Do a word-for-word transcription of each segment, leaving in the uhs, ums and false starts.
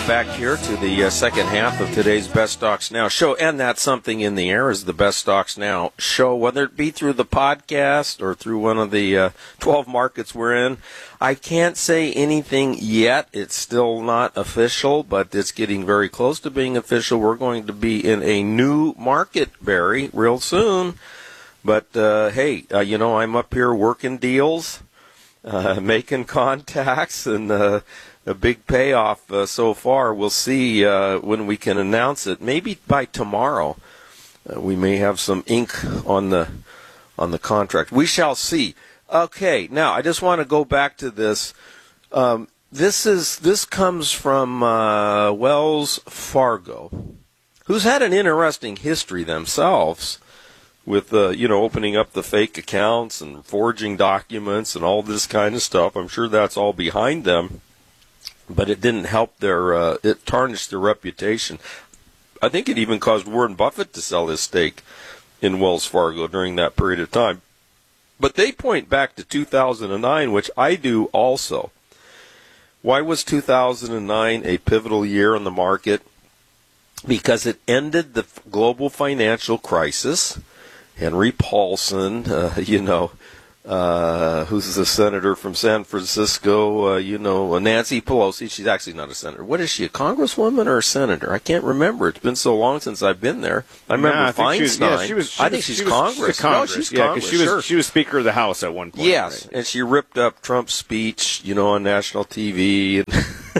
back here to the uh, second half of today's Best Stocks Now show, and that something in the air is the Best Stocks Now show, whether it be through the podcast or through one of the uh, twelve markets we're in. I can't say anything yet. It's still not official, but it's getting very close to being official. We're going to be in a new market, Barry, real soon. But, uh, hey, uh, you know, I'm up here working deals, uh, making contacts, and uh, a big payoff uh, so far. We'll see uh, when we can announce it. Maybe by tomorrow uh, we may have some ink on the on the contract. We shall see. Okay, now I just want to go back to this. Um, this is this comes from uh, Wells Fargo, who's had an interesting history themselves with uh, you know opening up the fake accounts and forging documents and all this kind of stuff. I'm sure that's all behind them. But it didn't help their, uh, it tarnished their reputation. I think it even caused Warren Buffett to sell his stake in Wells Fargo during that period of time. But they point back to two thousand nine, which I do also. Why was two thousand nine a pivotal year in the market? Because it ended the global financial crisis. Henry Paulson, uh, you know, Uh, who's the senator from San Francisco, uh, you know, Nancy Pelosi. She's actually not a senator. What is she, a congresswoman or a senator? I can't remember. It's been so long since I've been there. I remember yeah, I Feinstein. She was, yeah, she was, she I was, think she's she was, Congress. She's Congress. No, she's yeah, Congress, she was, sure. she was Speaker of the House at one point. Yes, right? And she ripped up Trump's speech, you know, on national T V. And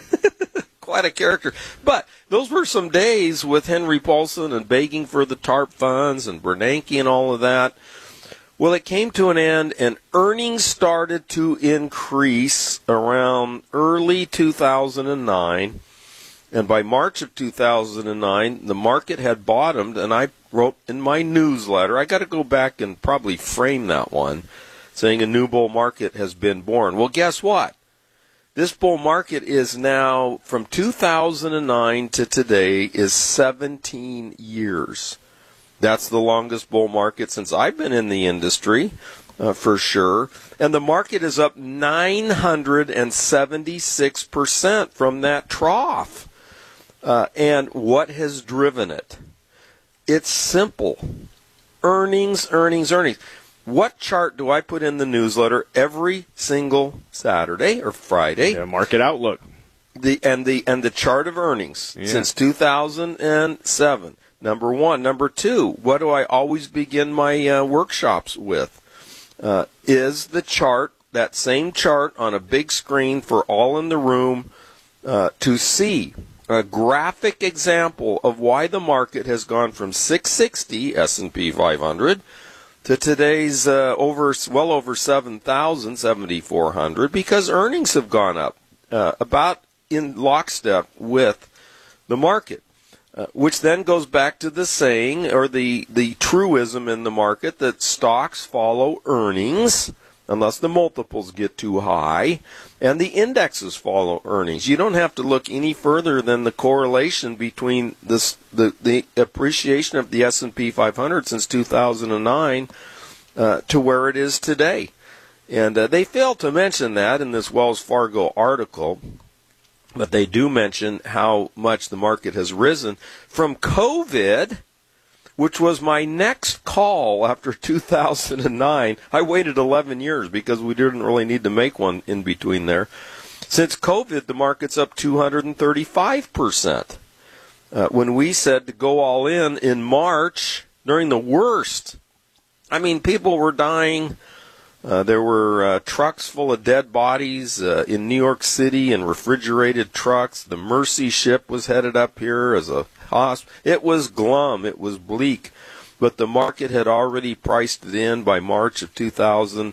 quite a character. But those were some days with Henry Paulson and begging for the TARP funds and Bernanke and all of that. Well, it came to an end, and earnings started to increase around early two thousand nine. And by March of two thousand nine, the market had bottomed, and I wrote in my newsletter, I got to go back and probably frame that one, saying a new bull market has been born. Well, guess what? This bull market is now, from two thousand nine to today, is seventeen years. That's the longest bull market since I've been in the industry, uh, for sure. And the market is up nine hundred seventy-six percent from that trough. Uh, and what has driven it? It's simple. Earnings, earnings, earnings. What chart do I put in the newsletter every single Saturday or Friday? Yeah, market outlook. The and the and the chart of earnings yeah. since two thousand seven. Number one. Number two, what do I always begin my uh, workshops with? Uh, is the chart, that same chart on a big screen for all in the room uh, to see a graphic example of why the market has gone from six sixty S and P five hundred to today's uh, over well over seven thousand, seventy-four hundred, because earnings have gone up uh, about in lockstep with the market. Uh, which then goes back to the saying, or the, the truism in the market, that stocks follow earnings, unless the multiples get too high, and the indexes follow earnings. You don't have to look any further than the correlation between this, the, the appreciation of the S and P five hundred since two thousand nine uh, to where it is today. And uh, they failed to mention that in this Wells Fargo article. But they do mention how much the market has risen from COVID, which was my next call after two thousand nine. I waited eleven years because we didn't really need to make one in between there. Since COVID, the market's up two hundred thirty-five percent. Uh, when we said to go all in in March, during the worst, I mean, people were dying. Uh, there were uh, trucks full of dead bodies uh, in New York City, and refrigerated trucks. The Mercy ship was headed up here as a hospital. It was glum. It was bleak. But the market had already priced it in by March of two thousand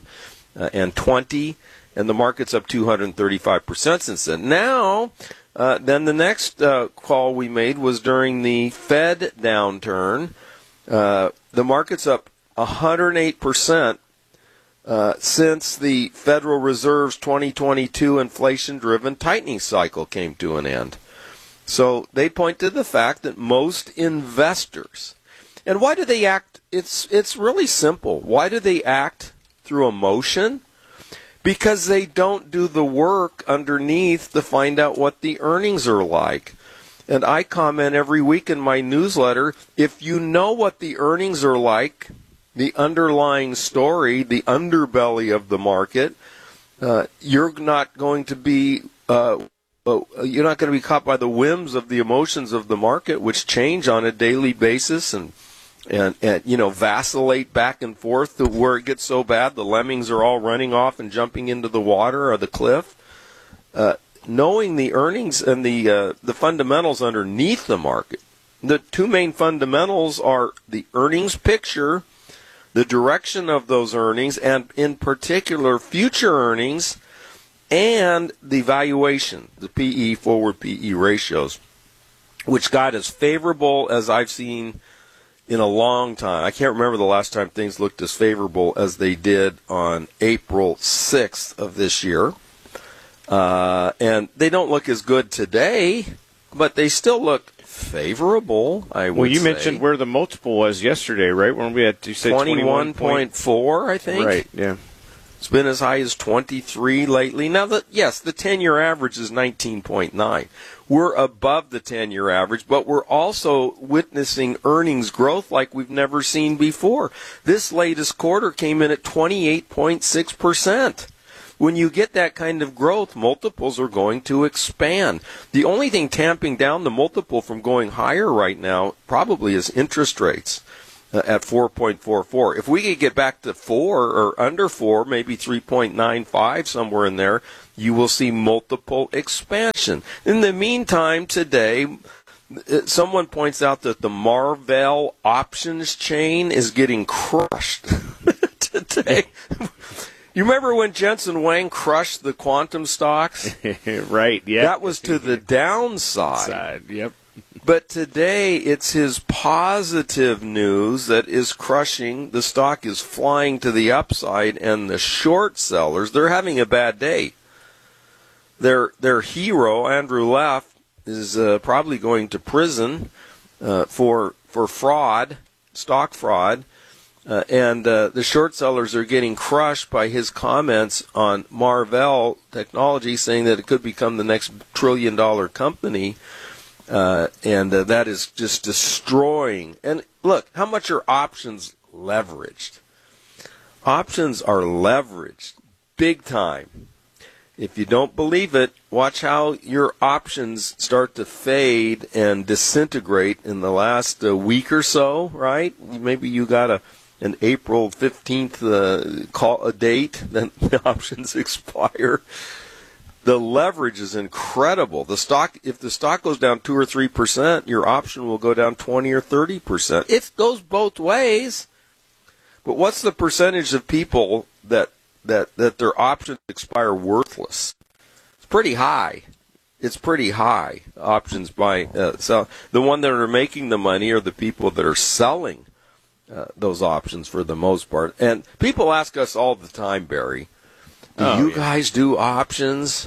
twenty, and the market's up two hundred thirty-five percent since then. Now, uh, then the next uh, call we made was during the Fed downturn. Uh, the market's up one hundred eight percent. Uh, since the Federal Reserve's twenty twenty-two inflation-driven tightening cycle came to an end. So they point to the fact that most investors, and why do they act? It's it's really simple. Why do they act through emotion? because they don't do the work underneath to find out what the earnings are like. And I comment every week in my newsletter, if you know what the earnings are like, the underlying story, the underbelly of the market, uh, you're not going to be uh, uh, you're not going to be caught by the whims of the emotions of the market, which change on a daily basis and and, and you know vacillate back and forth to where it gets so bad the lemmings are all running off and jumping into the water or the cliff. Uh, knowing the earnings and the uh, the fundamentals underneath the market, the two main fundamentals are the earnings picture, the direction of those earnings, and in particular future earnings, and the valuation, the P E, forward P E ratios, which got as favorable as I've seen in a long time. I can't remember the last time things looked as favorable as they did on April sixth of this year. Uh, and they don't look as good today, but they still look favorable, I would say. Well, you say. mentioned where the multiple was yesterday, right? When we had, you said twenty-one point four, I think. Right, yeah. It's been as high as twenty-three lately. Now, the, yes, the ten-year average is nineteen point nine. We're above the ten-year average, but we're also witnessing earnings growth like we've never seen before. This latest quarter came in at twenty-eight point six percent. When you get that kind of growth, multiples are going to expand. The only thing tamping down the multiple from going higher right now probably is interest rates uh, at four point four four. If we could get back to four or under four, maybe three point nine five, somewhere in there, you will see multiple expansion. In the meantime, today, someone points out that the Marvell options chain is getting crushed today. You remember when Jensen Wang crushed the quantum stocks? Right, yeah. That was to the downside. Side, yep. But today it's his positive news that is crushing. The stock is flying to the upside, and the short sellers, they're having a bad day. Their their hero, Andrew Leff, is uh, probably going to prison uh, for for fraud, stock fraud. Uh, and uh, the short sellers are getting crushed by his comments on Marvell Technology, saying that it could become the next trillion-dollar company, uh, and uh, that is just destroying. And look, how much are options leveraged? Options are leveraged big time. If you don't believe it, watch how your options start to fade and disintegrate in the last uh, week or so, right? Maybe you got a an April fifteenth uh, call a date, then the options expire. The leverage is incredible. The stock, if the stock goes down two or three percent, your option will go down twenty or thirty percent. It goes both ways. But what's the percentage of people that that that their options expire worthless? It's pretty high. It's pretty high. Options by uh, so the one that are making the money are the people that are selling Uh, those options for the most part. And people ask us all the time, Barry, do oh, you yeah. guys do options?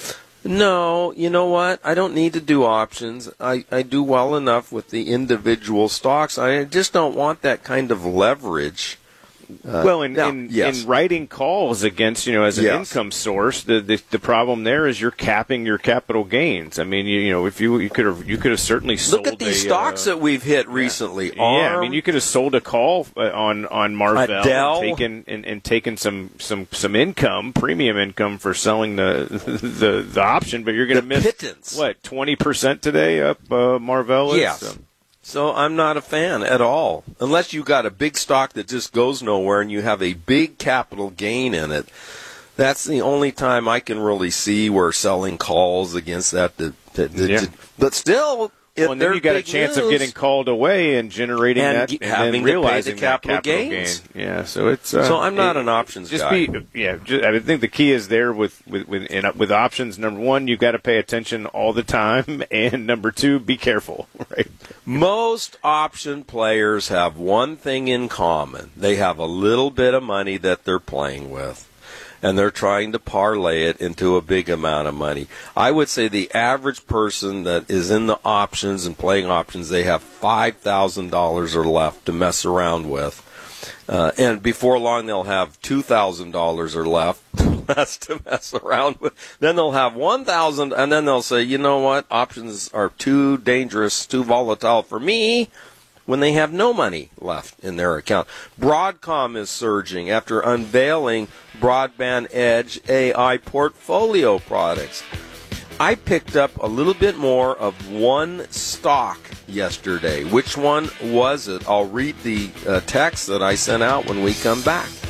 No, you know what? I don't need to do options. I, I do well enough with the individual stocks. I just don't want that kind of leverage. Uh, well, in, now, in, yes. in writing calls against, you know, as an yes. income source, the, the the problem there is you're capping your capital gains. I mean, you, you know, if you you could have you could have certainly sold. Look at these a, stocks uh, that we've hit recently. Yeah, Arm, yeah I mean, you could have sold a call on on Marvell Dell. and taken and, and taken some, some, some income, premium income for selling the the, the option, but you're going to miss pittance. What twenty percent today up uh, Marvell is. Yes. So. So I'm not a fan at all. Unless you got a big stock that just goes nowhere and you have a big capital gain in it. That's the only time I can really see where selling calls against that. To, to, to, yeah. to, but still, well, and then you got a chance news. of getting called away and generating and that, g- and having then realizing to pay the capital, that capital gains. gain. Yeah, so it's uh, so I'm not it, an options just guy. Be, yeah, just, I think the key is there with with with, in, with options. Number one, you've got to pay attention all the time, and number two, be careful. Right. Most option players have one thing in common: they have a little bit of money that they're playing with. And they're trying to parlay it into a big amount of money. I would say the average person that is in the options and playing options, they have five thousand dollars or left to mess around with. Uh, and before long, they'll have two thousand dollars or left less to mess around with. Then they'll have one thousand dollars, and then they'll say, you know what, options are too dangerous, too volatile for me, when they have no money left in their account. Broadcom is surging after unveiling Broadband Edge A I portfolio products. I picked up a little bit more of one stock yesterday. Which one was it? I'll read the uh, text that I sent out when we come back.